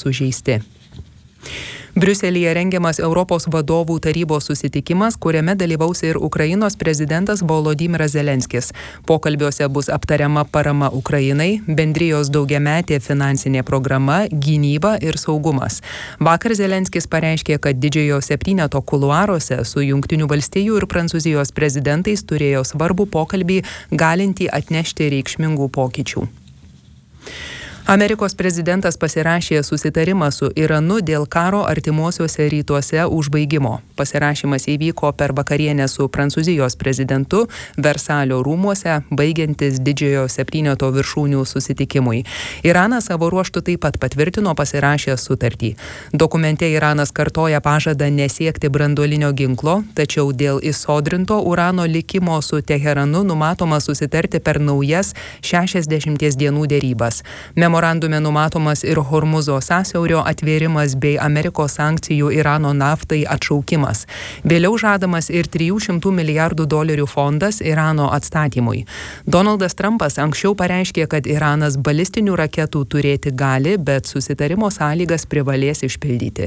sužeisti. Briuselyje rengiamas Europos vadovų tarybos susitikimas, kuriame dalyvaus ir Ukrainos prezidentas Volodymyras Zelenskis. Pokalbiuose bus aptariama parama Ukrainai, bendrijos daugiametė finansinė programa, gynyba ir saugumas. Vakar Zelenskis pareiškė, kad didžiojo septyneto kuluaruose su Jungtinių valstijų ir Prancūzijos prezidentais turėjo svarbų pokalbį, galintį atnešti reikšmingų pokyčių. Amerikos prezidentas pasirašė susitarimą su Iranu dėl karo artimuosiuose rytuose užbaigimo. Pasirašymas įvyko per vakarienę su Prancūzijos prezidentu Versalio rūmuose, baigiantis didžiojo septyneto viršūnių susitikimui. Iranas savo ruožtu taip pat patvirtino pasirašęs sutartį. Dokumente Iranas kartoja pažadą nesiekti branduolinio ginklo, tačiau dėl įsodrinto urano likimo su Teheranu numatoma susitarti per naujas 60 dienų derybas. Memorandume numatomas ir Hormuzo sąsiaurio atvėrimas bei Amerikos sankcijų Irano naftai atšaukimas. Vėliau žadamas ir $300 milijardų fondas Irano atstatymui. Donaldas Trumpas anksčiau pareiškė, kad Iranas balistinių raketų turėti gali, bet susitarimo sąlygas privalės išpildyti.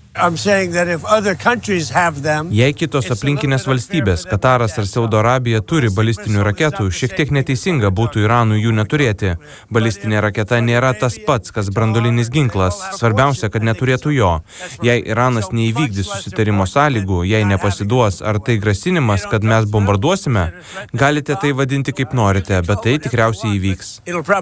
Jei kitos aplinkinės valstybės, Kataras ar Saudo Arabija turi balistinių raketų, šiek tiek neteisinga būtų Iranui jų neturėti. Balistinė raketa nėra tas pats, kas branduolinis ginklas. Svarbiausia, kad neturėtų jo. Jei Iranas neįvykdys susitarimo sąlygų, jei nepasiduos, ar tai grasinimas, kad mes bombarduosime, galite tai vadinti kaip norite, bet tai tikriausiai įvyks.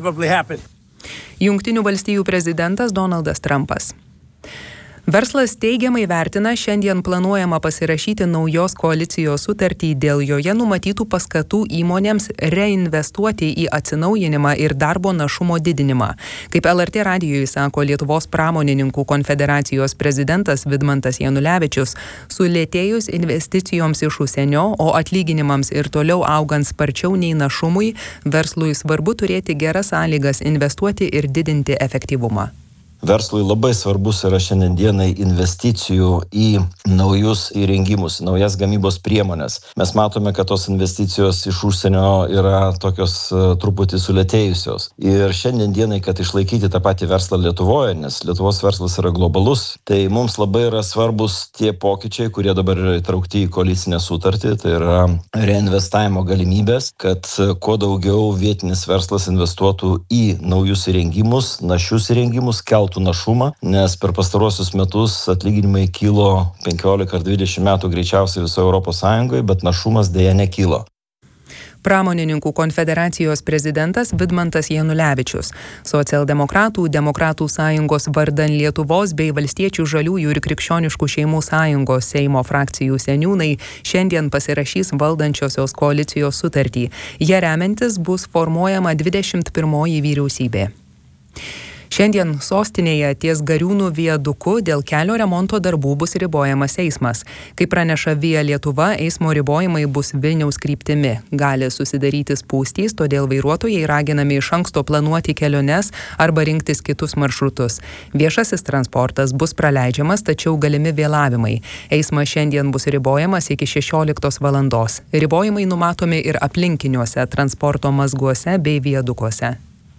Jungtinių valstijų prezidentas Donaldas Trumpas. Verslas teigiamai vertina šiandien planuojama pasirašyti naujos koalicijos sutartį dėl joje numatytų paskatų įmonėms reinvestuoti į atsinaujinimą ir darbo našumo didinimą. Kaip LRT radijui sako Lietuvos pramonininkų konfederacijos prezidentas Vidmantas Janulevičius, sulėtėjus investicijoms iš užsienio, o atlyginimams ir toliau augant sparčiau nei našumui, verslui svarbu turėti geras sąlygas investuoti ir didinti efektyvumą. Verslui labai svarbus yra šiandienai investicijų į naujus įrengimus, naujas gamybos priemonės. Mes matome, kad tos investicijos iš užsienio yra tokios truputį sulėtėjusios. Ir šiandienai, kad išlaikyti tą patį verslą Lietuvoje, nes Lietuvos verslas yra globalus, tai mums labai yra svarbus tie pokyčiai, kurie dabar yra įtraukti į koalicinę sutartį, tai yra reinvestavimo galimybės, kad kuo daugiau vietinis verslas investuotų į naujus įrengimus, našius įrengimus, keltų našumą, nes per pastaruosius metus atlyginimai kilo 15 ar 20 metų greičiausiai visoje Europos Sąjungoje, bet našumas dėja nekilo. Pramonininkų konfederacijos prezidentas Vidmantas Janulevičius. Socialdemokratų, Demokratų sąjungos vardan Lietuvos bei Valstiečių žaliųjų ir Krikščioniškų šeimų sąjungos Seimo frakcijų seniūnai šiandien pasirašys valdančiosios koalicijos sutartį. Ja remiantis bus formuojama 21 vyriausybė. Šiandien sostinėje ties Gariūnų viaduku dėl kelio remonto darbų bus ribojamas eismas. Kaip praneša Via Lietuva, eismo ribojimai bus Vilniaus kryptimi. Gali susidaryti spūstys, todėl vairuotojai raginami iš anksto planuoti keliones arba rinktis kitus maršrutus. Viešasis transportas bus praleidžiamas, tačiau galimi vėlavimai. Eismas šiandien bus ribojamas iki 16 valandos. Ribojimai numatomi ir aplinkiniuose transporto mazguose bei viadukuose.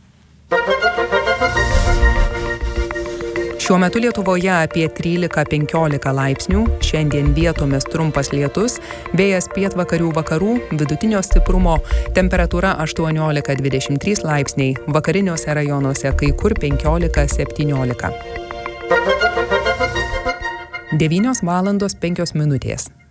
Šiuo metu Lietuvoje apie 13-15 laipsnių, šiandien vietomis trumpas lietus, vėjas pietvakarių vakarų, vidutinio stiprumo, temperatūra 18-23 laipsniai, vakariniuose rajonuose kai kur 15-17. 9:05 min.